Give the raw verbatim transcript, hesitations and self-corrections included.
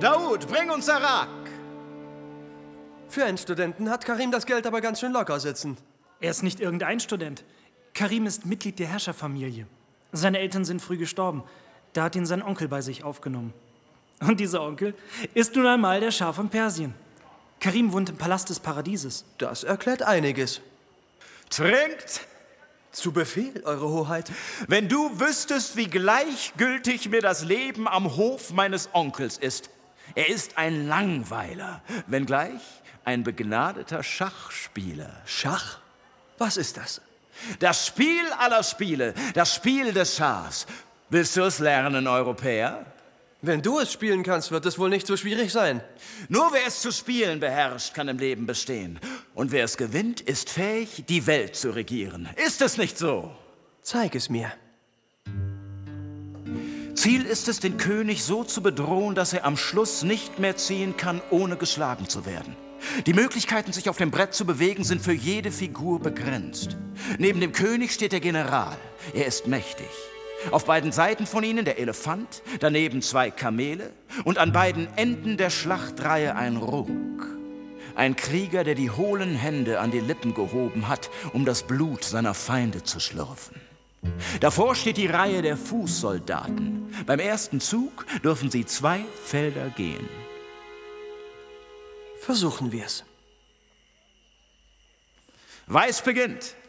Daoud, bring uns Arak! Für einen Studenten hat Karim das Geld aber ganz schön locker sitzen. Er ist nicht irgendein Student. Karim ist Mitglied der Herrscherfamilie. Seine Eltern sind früh gestorben. Da hat ihn sein Onkel bei sich aufgenommen. Und dieser Onkel ist nun einmal der Schah von Persien. Karim wohnt im Palast des Paradieses. Das erklärt einiges. Trinkt! Zu Befehl, Eure Hoheit. Wenn du wüsstest, wie gleichgültig mir das Leben am Hof meines Onkels ist. Er ist ein Langweiler, wenngleich ein begnadeter Schachspieler. Schach? Was ist das? Das Spiel aller Spiele, das Spiel des Schahs. Willst du es lernen, Europäer? Wenn du es spielen kannst, wird es wohl nicht so schwierig sein. Nur wer es zu spielen beherrscht, kann im Leben bestehen. Und wer es gewinnt, ist fähig, die Welt zu regieren. Ist es nicht so? Zeig es mir. Ziel ist es, den König so zu bedrohen, dass er am Schluss nicht mehr ziehen kann, ohne geschlagen zu werden. Die Möglichkeiten, sich auf dem Brett zu bewegen, sind für jede Figur begrenzt. Neben dem König steht der General. Er ist mächtig. Auf beiden Seiten von ihnen der Elefant, daneben zwei Kamele und an beiden Enden der Schlachtreihe ein Ruk. Ein Krieger, der die hohlen Hände an die Lippen gehoben hat, um das Blut seiner Feinde zu schlürfen. Davor steht die Reihe der Fußsoldaten. Beim ersten Zug dürfen sie zwei Felder gehen. Versuchen wir es. Weiß beginnt.